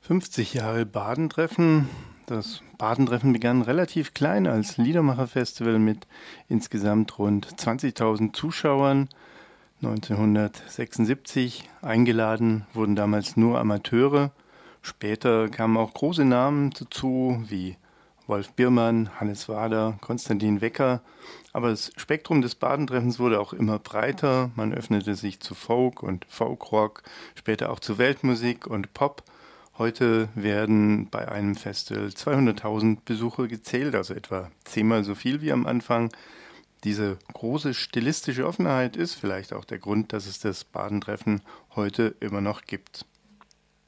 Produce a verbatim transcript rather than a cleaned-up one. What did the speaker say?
fünfzig Jahre Badentreffen. Das Badentreffen begann relativ klein als Liedermacherfestival mit insgesamt rund zwanzigtausend Zuschauern. neunzehnhundertsechsundsiebzig eingeladen wurden damals nur Amateure. Später kamen auch große Namen dazu, wie Wolf Biermann, Hannes Wader, Konstantin Wecker. Aber das Spektrum des Badentreffens wurde auch immer breiter. Man öffnete sich zu Folk und Folkrock, später auch zu Weltmusik und Pop. Heute werden bei einem Festival zweihunderttausend Besucher gezählt, also etwa zehnmal so viel wie am Anfang. Diese große stilistische Offenheit ist vielleicht auch der Grund, dass es das Badentreffen heute immer noch gibt.